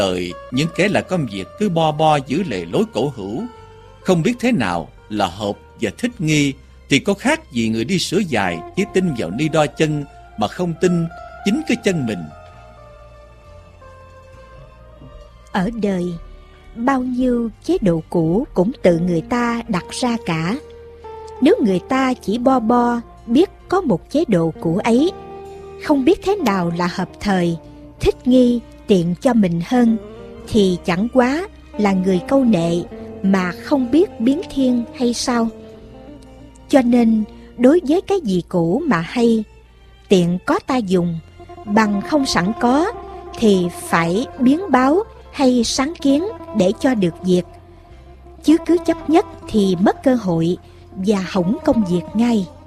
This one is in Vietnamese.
Đời những kẻ là công việc cứ bo bo giữ lề lối cổ hữu, không biết thế nào là hợp và thích nghi, thì có khác gì người đi sửa giày chỉ tin vào ni đo chân mà không tin chính cái chân mình. Ở đời, bao nhiêu chế độ cũ cũng tự người ta đặt ra cả. Nếu người ta chỉ bo bo biết có một chế độ cũ ấy, không biết thế nào là hợp thời, thích nghi, tiện cho mình hơn, thì chẳng quá là người câu nệ mà không biết biến thiên hay sao? Cho nên, đối với cái gì cũ mà hay, tiện có ta dùng, bằng không sẵn có, thì phải biến báo hay sáng kiến để cho được việc. Chứ cứ chấp nhất thì mất cơ hội và hỏng công việc ngay.